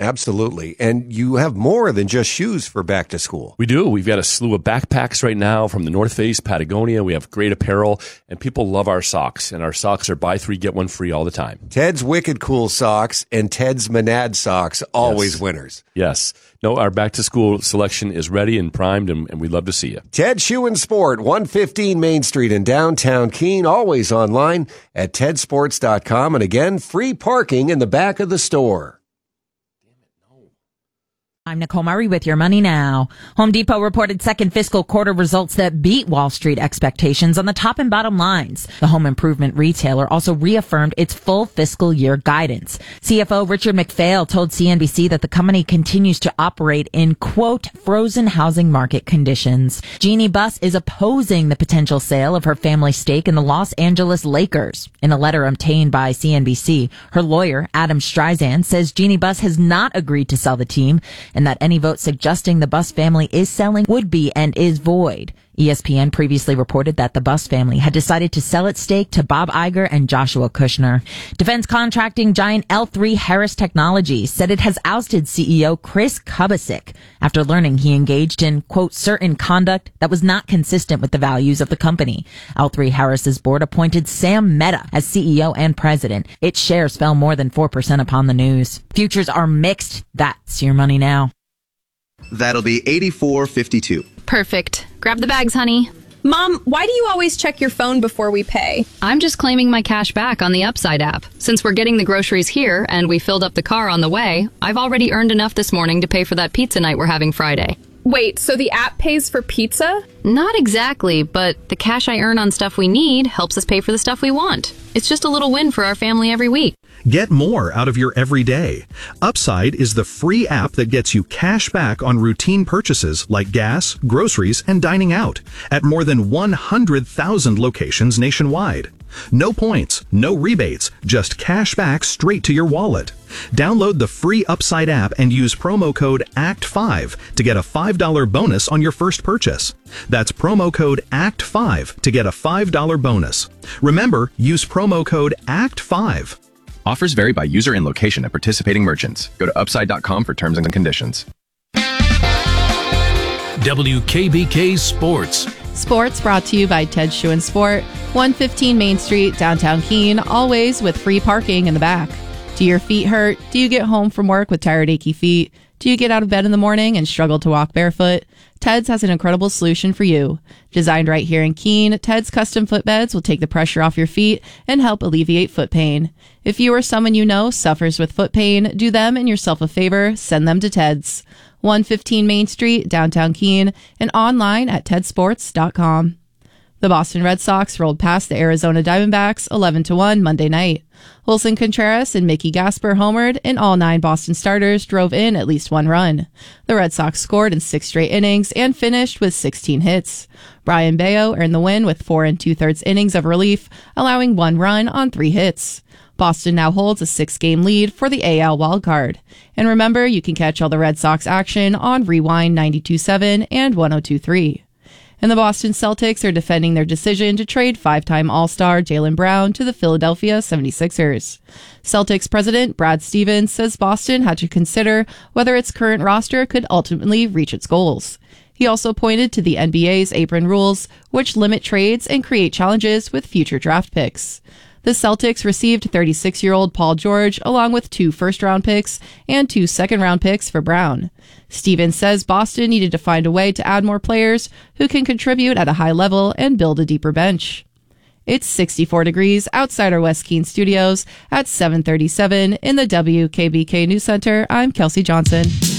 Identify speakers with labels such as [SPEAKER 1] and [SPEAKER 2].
[SPEAKER 1] Absolutely. And you have more than just shoes for back to school.
[SPEAKER 2] We do. We've got a slew of backpacks right now from the North Face, Patagonia. We have great apparel, and people love our socks. And our socks are buy three, get one free all the time.
[SPEAKER 1] Ted's Wicked Cool socks and Ted's Monad socks, always winners.
[SPEAKER 2] Yes. No, our back to school selection is ready and primed, and we'd love to see you.
[SPEAKER 1] Ted Shoe and Sport, 115 Main Street in downtown Keene, always online at tedsports.com. And again, free parking in the back of the store.
[SPEAKER 3] I'm Nicole Murray with Your Money Now. Home Depot reported second fiscal quarter results that beat Wall Street expectations on the top and bottom lines. The home improvement retailer also reaffirmed its full fiscal year guidance. CFO Richard McPhail told CNBC that the company continues to operate in, quote, frozen housing market conditions. Jeannie Buss is opposing the potential sale of her family stake in the Los Angeles Lakers. In a letter obtained by CNBC, her lawyer, Adam Streisand, says Jeannie Buss has not agreed to sell the team, and that any vote suggesting the Buss family is selling would be and is void. ESPN previously reported that the Buss family had decided to sell its stake to Bob Iger and Joshua Kushner. Defense contracting giant L3 Harris Technologies said it has ousted CEO Chris Kubasik after learning he engaged in, quote, certain conduct that was not consistent with the values of the company. L3 Harris's board appointed Sam Mehta as CEO and president. Its shares fell more than 4% upon the news. Futures are mixed. That's Your Money Now.
[SPEAKER 4] That'll be 84.52.
[SPEAKER 5] Perfect. Grab the bags, honey.
[SPEAKER 6] Mom, why do you always check your phone before we pay?
[SPEAKER 5] I'm just claiming my cash back on the Upside app. Since we're getting the groceries here and we filled up the car on the way, I've already earned enough this morning to pay for that pizza night we're having Friday.
[SPEAKER 6] Wait, so the app pays for pizza?
[SPEAKER 5] Not exactly, but the cash I earn on stuff we need helps us pay for the stuff we want. It's just a little win for our family every week.
[SPEAKER 7] Get more out of your everyday. Upside is the free app that gets you cash back on routine purchases like gas, groceries, and dining out at more than 100,000 locations nationwide. No points, no rebates, just cash back straight to your wallet. Download the free Upside app and use promo code ACT5 to get a $5 bonus on your first purchase. That's promo code ACT5 to get a $5 bonus. Remember, use promo code ACT5.
[SPEAKER 8] Offers vary by user and location at participating merchants. Go to upside.com for terms and conditions.
[SPEAKER 9] WKBK Sports.
[SPEAKER 10] Sports brought to you by Ted Shoe and Sport, 115 Main Street, downtown Keene, always with free parking in the back. Do your feet hurt? Do you get home from work with tired, achy feet? Do you get out of bed in the morning and struggle to walk barefoot? Ted's has an incredible solution for you. Designed right here in Keene, Ted's custom footbeds will take the pressure off your feet and help alleviate foot pain. If you or someone you know suffers with foot pain, do them and yourself a favor, send them to Ted's. 115 Main Street, downtown Keene, and online at tedsports.com. The Boston Red Sox rolled past the Arizona Diamondbacks 11-1 Monday night. Wilson Contreras and Mickey Gasper homered, and all 9 Boston starters drove in at least one run. The Red Sox scored in 6 straight innings and finished with 16 hits. Brian Bayo earned the win with 4 2/3 innings of relief, allowing 1 run on 3 hits. Boston now holds a 6-game lead for the AL wildcard. And remember, you can catch all the Red Sox action on Rewind 92.7 and 102.3. And the Boston Celtics are defending their decision to trade 5-time All-Star Jaylen Brown to the Philadelphia 76ers. Celtics president Brad Stevens says Boston had to consider whether its current roster could ultimately reach its goals. He also pointed to the NBA's apron rules, which limit trades and create challenges with future draft picks. The Celtics received 36-year-old Paul George along with 2 first-round picks and 2 second-round picks for Brown. Stevens says Boston needed to find a way to add more players who can contribute at a high level and build a deeper bench. It's 64 degrees outside our West Keene studios at 7:37 in the WKBK News Center. I'm Kelsey Johnson.